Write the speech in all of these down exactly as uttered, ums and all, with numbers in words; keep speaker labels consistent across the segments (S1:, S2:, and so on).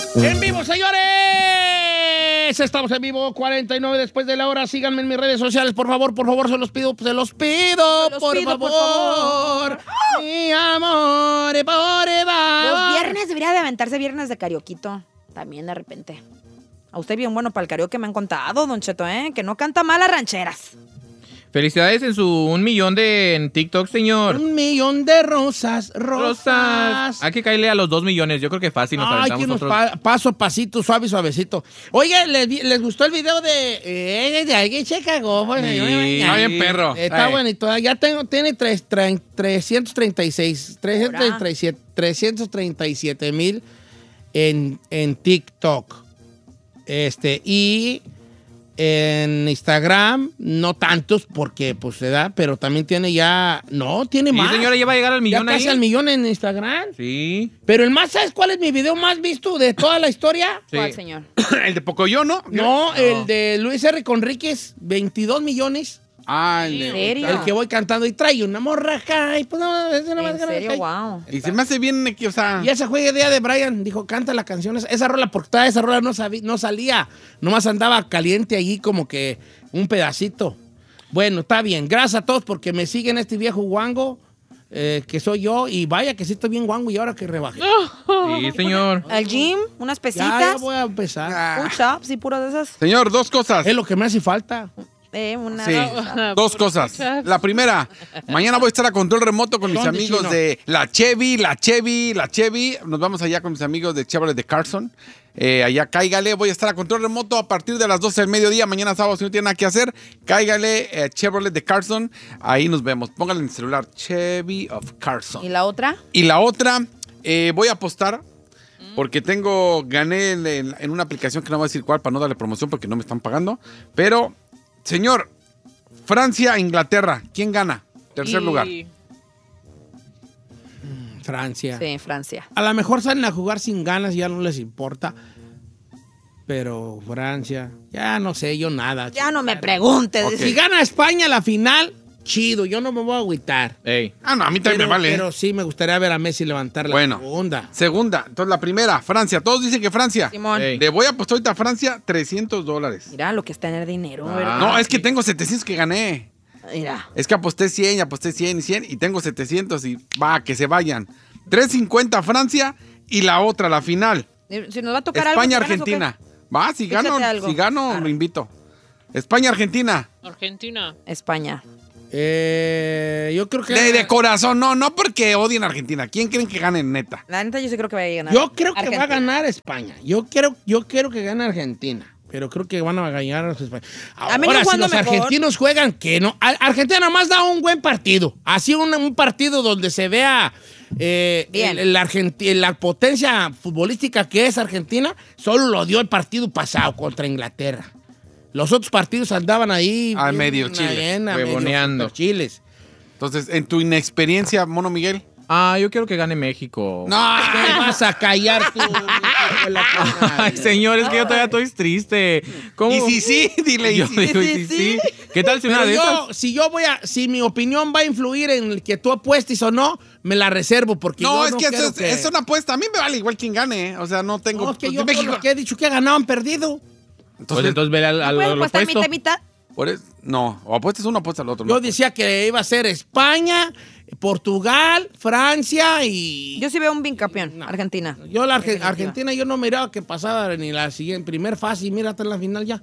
S1: ¡En vivo, señores! Estamos en vivo, cuarenta y nueve después de la hora. Síganme en mis redes sociales, por favor, por favor, se los pido, se los pido,
S2: Se los
S1: por,
S2: pido,
S1: favor.
S2: por favor.
S1: Mi amor, por
S2: Los viernes debería de aventarse viernes de carioquito. También de repente. A usted bien bueno para el karaoke me han contado, Don Cheto, ¿eh? Que no canta mal a rancheras.
S3: Felicidades en su un millón de en TikTok, señor.
S1: Un millón de rosas, rosas.
S3: Rosas. Hay que caerle a los dos millones. Yo creo que fácil nos
S1: Ay,
S3: aventamos
S1: que nos
S3: otros.
S1: pa paso a pasito, suave y suavecito. Oye, ¿les, les gustó el video de... Eh, de alguien se cagó? Pues,
S3: Sí.
S1: ay,
S3: Está
S4: bien perro.
S1: Está
S4: Ay.
S1: bonito. Ya tengo, tiene tres, tre, trescientos treinta y seis, trescientos treinta y siete, trescientos treinta y siete mil en, en TikTok. Este, y en Instagram, no tantos porque pues se da, pero también tiene ya... No, tiene
S3: Sí,
S1: más.
S3: señora, ya va a llegar al
S1: Ya
S3: millón
S1: casi
S3: ahí.
S1: al millón en Instagram.
S3: Sí.
S1: Pero el más, ¿sabes cuál es mi video más visto de toda la historia?
S3: Sí.
S2: ¿Cuál, señor?
S4: El de Pocoyo, ¿no?
S1: No, el de Luis R. Conríquez, veintidós millones.
S4: Ah, el
S2: ¿En
S4: de...
S2: serio?
S1: El que voy cantando y trae una morra acá y pues no, es una
S2: ¿En serio? Wow.
S4: Y se me hace bien, o sea...
S1: Y esa fue idea de Brian, dijo, canta la canción, esa, esa rola, porque toda esa rola no, sabí, no salía, nomás andaba caliente allí como que un pedacito. Bueno, está bien, gracias a todos porque me siguen este viejo guango, eh, que soy yo, y vaya que sí estoy bien guango y ahora que rebajé.
S3: Sí, señor.
S2: Al gym, unas
S1: Ya,
S2: pesitas,
S1: ya voy a empezar.
S2: un chop, sí, puro de esas.
S4: Señor, dos cosas.
S1: Es lo que me hace falta.
S2: Eh, una
S4: Sí,
S2: de
S4: dos cosas. La primera, mañana voy a estar a control remoto con mis
S1: ¿Dónde,
S4: amigos
S1: chino?
S4: de la Chevy, la Chevy, la Chevy. Nos vamos allá con mis amigos de Chevrolet de Carson. Eh, allá cáigale, voy a estar a control remoto a partir de las doce del mediodía. Mañana sábado, si no tiene nada que hacer, cáigale eh, Chevrolet de Carson. Ahí nos vemos. Póngale en el celular Chevy of Carson.
S2: ¿Y la otra?
S4: Y la otra, eh, voy a apostar porque tengo, gané en, en- en una aplicación que no voy a decir cuál para no darle promoción porque no me están pagando. Pero, señor, Francia, Inglaterra, ¿quién gana? Tercer
S3: Y-
S4: lugar.
S1: Francia.
S2: Sí, Francia.
S1: A lo mejor salen a jugar sin ganas, ya no les importa. Pero Francia, ya no sé, yo nada.
S2: Ya no me preguntes.
S4: Ok.
S1: Si gana España la final, chido, yo no me voy a agüitar.
S3: Ey.
S4: Ah, no, a mí también
S1: Pero,
S4: me vale.
S1: pero sí me gustaría ver a Messi levantar la
S4: Bueno.
S1: segunda.
S4: Segunda, entonces la primera, Francia. Todos dicen que Francia.
S2: Simón.
S3: Ey.
S4: Le voy a apostar ahorita a Francia trescientos dólares.
S2: Mira lo que es tener dinero,
S3: Ah.
S2: ¿verdad?
S4: No, es que tengo setecientos que gané.
S2: Mira.
S4: Es que aposté cien, y aposté cien y cien y tengo setecientos y va, que se vayan. trescientos cincuenta Francia y la otra, la final.
S2: Si nos va a tocar algo.
S4: España,
S2: ¿si ganas o qué?
S4: Argentina. Va, si gano,
S2: Échate algo.
S4: si gano,
S2: Arre.
S4: lo invito. España, Argentina.
S5: Argentina.
S2: España.
S1: Eh, yo creo que...
S4: De, de corazón, no, no porque odien a Argentina. ¿Quién creen que gane, neta?
S2: La neta, yo sí creo que va a ganar.
S1: Yo creo que
S2: Argentina.
S1: va a ganar España. Yo quiero, yo quiero que gane Argentina. Pero creo que van a ganar los españoles.
S2: A mí
S1: Ahora,
S2: no
S1: si
S2: jugando
S1: los
S2: mejor.
S1: argentinos juegan, que no. Ar- Argentina nomás da un buen partido. Así un, un partido donde se vea eh,
S2: Bien.
S1: el- el Argenti- la potencia futbolística que es Argentina. Solo lo dio el partido pasado contra Inglaterra. Los otros partidos andaban ahí.
S4: A
S1: bien,
S4: medio chiles,
S1: bien, a medio
S3: huevoneando.
S1: super chiles.
S4: Entonces, en tu inexperiencia, Mono Miguel.
S3: Ah, yo quiero que gane México.
S4: No,
S1: ¿Qué vas a callar tú? hijo de la
S3: Ay,
S1: madre?
S3: señor, es que yo todavía estoy triste. ¿Cómo?
S4: y si sí, dile y
S3: Yo
S4: si
S3: digo,
S2: sí,
S3: y si
S2: sí.
S3: sí. ¿Qué tal si una
S1: Pero
S3: de
S1: yo,
S3: esas?
S1: si yo voy a, si mi opinión va a influir en el que tú apuestes o no, me la reservo porque
S4: No,
S1: yo
S4: es
S1: no
S4: que,
S1: quiero
S4: eso es, es una apuesta. A mí me vale igual quien gane. ¿eh? O sea, no tengo.
S1: No, es que
S4: pues,
S1: yo
S4: de
S1: todo
S4: México.
S1: lo que he dicho que ha ganado han perdido.
S3: Pues
S4: Entonces,
S3: entonces vele al, al,
S2: ¿Puedo
S3: al
S2: apostar
S3: opuesto.
S2: mitad y mitad?
S4: por eso- no, o apuestas uno, apuestas al otro.
S1: Yo
S4: no.
S1: decía que iba a ser España, Portugal, Francia y...
S2: Yo sí veo un bicampeón,
S1: No.
S2: Argentina.
S1: Yo la Arge-
S2: Definitiva.
S1: Argentina yo no miraba que pasaba ni la siguiente, primer fase y mira hasta la final ya.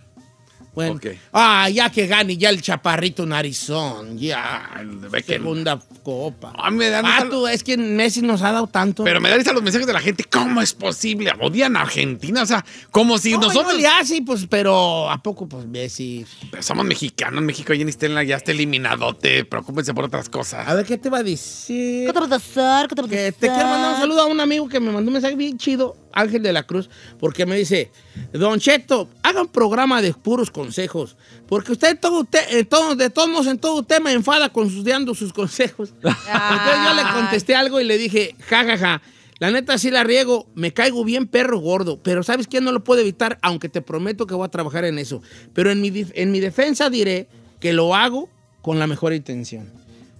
S1: Bueno.
S4: Ok.
S1: Ah, ya que gane ya el chaparrito narizón, ya.
S4: El de Beckham.
S1: Segunda copa.
S4: A mí me dan
S1: Ah,
S4: risa-
S1: tú, es que Messi nos ha dado tanto.
S4: Pero me da risa los mensajes de la gente. ¿Cómo es posible? Odian a Argentina. O sea, como si
S1: No,
S4: nosotros.
S1: no le hace, pues, pero ¿a poco, pues, Messi?
S4: Pero somos mexicanos. México ya ni está en la- ya está eliminadote. Preocúpense por otras cosas.
S1: A ver, ¿qué te va a decir?
S2: ¿Qué te va a hacer? ¿Qué te va a
S1: Que
S2: hacer?
S1: te quiero mandar un saludo a un amigo que me mandó un mensaje bien chido, Ángel de la Cruz, porque me dice, Don Cheto, haga un programa de puros consejos, porque usted, todo, usted en todo, de todos modos, en todo tema enfada con sus, dando sus consejos. Entonces yo le contesté algo y le dije, ja, ja, ja, la neta sí la riego, me caigo bien perro gordo, pero ¿sabes qué? No lo puedo evitar, aunque te prometo que voy a trabajar en eso. Pero en mi, dif- en mi defensa diré que lo hago con la mejor intención.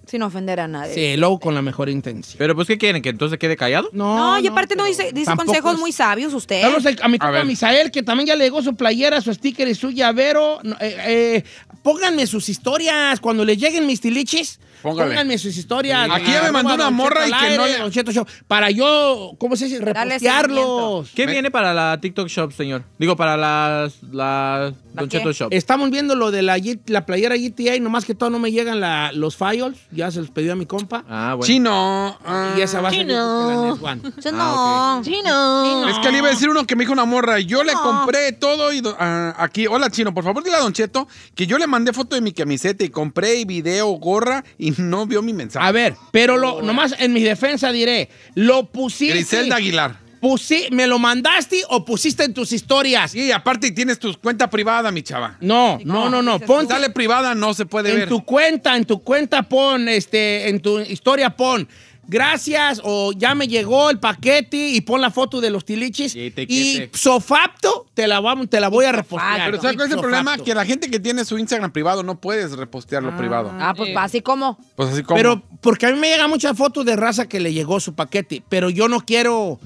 S2: Sin ofender a nadie.
S1: Sí, luego con la mejor intención.
S3: Pero pues, ¿qué quieren? ¿Que entonces quede callado?
S2: No, y aparte no,
S1: pero
S2: dice, dice
S1: tampoco
S2: consejos
S1: es-
S2: muy sabios usted.
S1: Saludos a mi
S4: A
S1: compa
S4: ver.
S1: Misael, que también ya le llegó su playera, su sticker y su llavero. No, eh, eh, pónganme sus historias. Cuando les lleguen mis tilichis,
S4: Póngale.
S1: pónganme sus historias.
S4: Aquí ya me mandó una
S1: Don
S4: morra
S1: Cheto
S4: y que
S1: al
S4: no
S1: aire,
S4: le-
S1: Don Cheto Show, para yo, ¿cómo se dice?
S2: Darle
S1: Repostearlos.
S3: ¿Qué
S4: Me-
S3: viene para la TikTok Shop, señor? Digo, para las, la Don
S2: qué?
S3: Cheto Shop.
S1: Estamos viendo lo de la, G- la playera G T A, nomás que todavía no me llegan la- los files. Ya se los pedí a mi compa.
S3: Ah, bueno.
S4: Chino. ah.
S1: Y esa va a ser la Next One.
S2: No.
S3: Chino.
S4: Es que le iba a decir uno que me dijo una morra. Yo le compré todo y do- ah, aquí. Hola, Chino. Por favor, dile a Don Cheto que yo le mandé foto de mi camiseta y compré y video, gorra y no vio mi mensaje.
S1: A ver, pero lo, nomás en mi defensa diré, lo pusiste.
S4: Griselda Aguilar.
S1: Pusi- ¿Me lo mandaste o pusiste en tus historias?
S4: Sí, aparte tienes tu cuenta privada, mi chava.
S1: No, no, no, no.
S2: dices
S1: Pon
S4: Dale privada, no se puede
S1: en
S4: ver.
S1: tu cuenta, en tu cuenta pon, este, en tu historia pon. Gracias, o ya me llegó el paquete y pon la foto de los tilichis.
S3: Y
S1: Y,
S3: etiquete.
S1: sofapto, te la, vamos, te la voy a repostear.
S4: Pero ¿sabes cuál es el
S1: Ipso
S4: problema?
S1: facto.
S4: Que la gente que tiene su Instagram privado no puedes repostearlo privado.
S2: Ah, pues así como.
S4: Pues así como.
S1: Pero porque a mí me llega mucha foto de raza que le llegó su paquete, pero yo no quiero,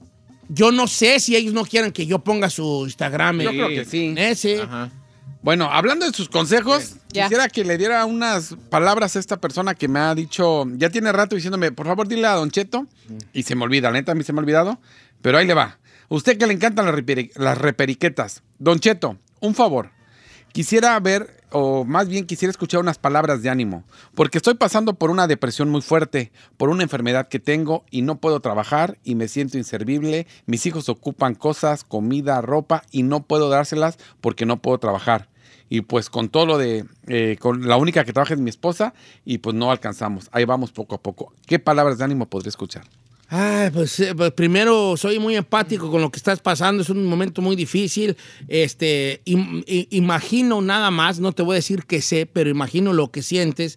S1: yo no sé si ellos no quieren que yo ponga su Instagram.
S4: Yo
S1: eh,
S4: creo que sí.
S1: eh, sí.
S3: Ajá.
S4: Bueno, hablando de sus consejos,
S2: Ya.
S4: quisiera que le diera unas palabras a esta persona que me ha dicho, ya tiene rato diciéndome, por favor dile a Don Cheto, y se me olvida, la neta a mí se me ha olvidado, pero ahí le va. Usted que le encantan las, reperi- las reperiquetas, Don Cheto, un favor, quisiera ver, o más bien quisiera escuchar unas palabras de ánimo, porque estoy pasando por una depresión muy fuerte, por una enfermedad que tengo y no puedo trabajar y me siento inservible, mis hijos ocupan cosas, comida, ropa y no puedo dárselas porque no puedo trabajar. Y pues con todo lo de, eh, con la única que trabaja es mi esposa y pues no alcanzamos. Ahí vamos poco a poco. ¿Qué palabras de ánimo podría escuchar?
S1: Ay, pues, eh, pues, primero soy muy empático con lo que estás pasando, es un momento muy difícil. Este, im- i- imagino nada más, no te voy a decir que sé, pero imagino lo que sientes.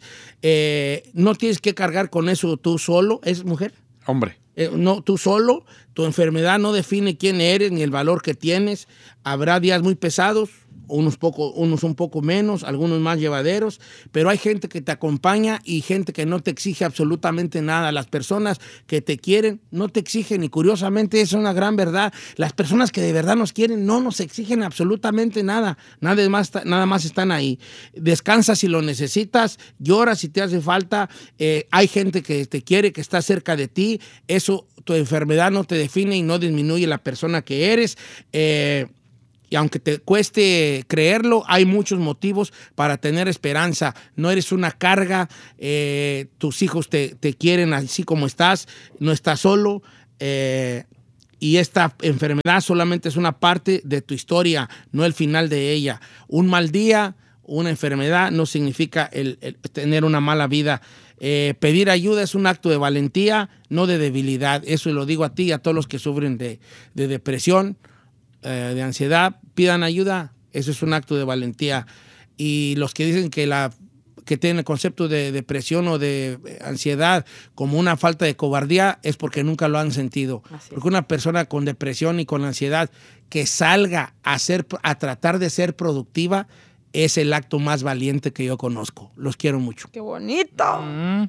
S1: Eh, no tienes que cargar con eso tú solo, ¿es mujer?
S4: Hombre.
S1: Eh, no, tú solo, tu enfermedad no define quién eres ni el valor que tienes. Habrá días muy pesados, unos, poco, unos un poco menos, algunos más llevaderos, pero hay gente que te acompaña y gente que no te exige absolutamente nada. Las personas que te quieren no te exigen y curiosamente es una gran verdad. Las personas que de verdad nos quieren no nos exigen absolutamente nada. Nada más, nada más están ahí. Descansa si lo necesitas, llora si te hace falta. Eh, hay gente que te quiere, que está cerca de ti. Eso, tu enfermedad no te define y no disminuye la persona que eres. Eh, Y aunque te cueste creerlo, hay muchos motivos para tener esperanza. No eres una carga, eh, tus hijos te, te quieren así como estás, no estás solo. eh, y esta enfermedad solamente es una parte de tu historia, no el final de ella. Un mal día, una enfermedad, no significa el, el tener una mala vida. Eh, pedir ayuda es un acto de valentía, no de debilidad. Eso lo digo a ti y a todos los que sufren de, de depresión, eh, de ansiedad. Pidan ayuda, eso es un acto de valentía. Y los que dicen que la que tienen el concepto de depresión o de ansiedad como una falta de cobardía es porque nunca lo han sentido.
S2: Así es.
S1: Porque una persona con depresión y con ansiedad que salga a, ser, a tratar de ser productiva es el acto más valiente que yo conozco. Los quiero mucho.
S2: ¡Qué bonito!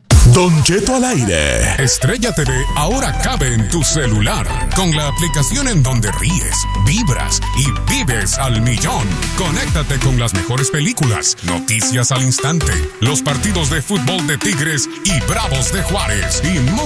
S5: Don Cheto al aire.
S6: Estrella T V ahora cabe en tu celular con la aplicación en donde ríes, vibras y vives al millón. Conéctate con las mejores películas, noticias al instante, los partidos de fútbol de Tigres y Bravos de Juárez y